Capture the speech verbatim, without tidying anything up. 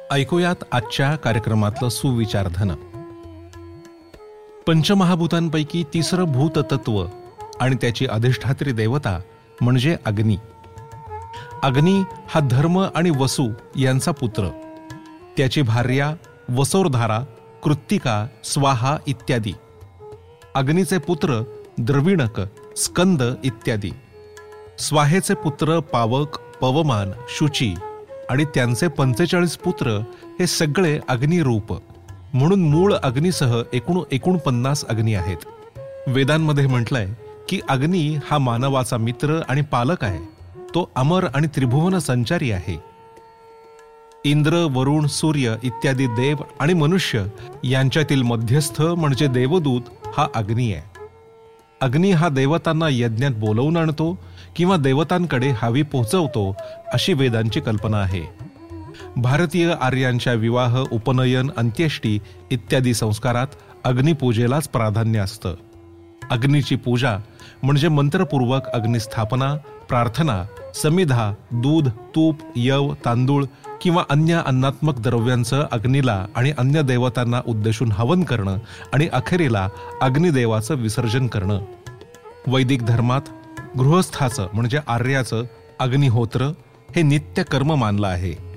ऐकूयात आजच्या कार्यक्रमातलं सुविचारधन. पंचमहाभूतांपैकी तिसरं भूततत्व आणि त्याची अधिष्ठात्री देवता म्हणजे अग्नी. अग्नी हा धर्म आणि वसु यांचा पुत्र. त्याची भार्या वसोरधारा, कृत्तिका, स्वाहा इत्यादी. अग्नीचे पुत्र द्रविणक, स्कंद इत्यादी. स्वाहेचे पुत्र पावक, पवमान, शुची आणि त्यांचे पंचेचाळीस पुत्र हे सगळे अग्निरूप. म्हणून मूळ अग्नीसह एकूण एकोणपन्नास अग्नी आहेत. वेदांमध्ये म्हटलंय की अग्नी हा मानवाचा मित्र आणि पालक आहे. तो अमर आणि त्रिभुवन संचारी आहे. इंद्र, वरुण, सूर्य इत्यादी देव आणि मनुष्य यांच्यातील मध्यस्थ म्हणजे देवदूत हा अग्नी आहे. अग्नी हा देवतांना यज्ञात बोलवून आणतो किंवा देवतांकडे हवी पोहोचवतो अशी वेदांची कल्पना आहे. भारतीय आर्यांच्या विवाह, उपनयन, अंत्येष्टी इत्यादी संस्कारात अग्निपूजेलाच प्राधान्य असतं. अग्नीची पूजा म्हणजे मंत्रपूर्वक अग्निस्थापना, प्रार्थना, समिधा, दूध, तूप, यव, तांदूळ किंवा अन्य अन्नात्मक द्रव्यांचं अग्नीला आणि अन्य देवतांना उद्देशून हवन करणं आणि अखेरीला अग्निदेवाचं विसर्जन करणं. वैदिक धर्मात गृहस्थाचं म्हणजे आर्याचं अग्निहोत्र हे नित्य कर्म मानलं आहे.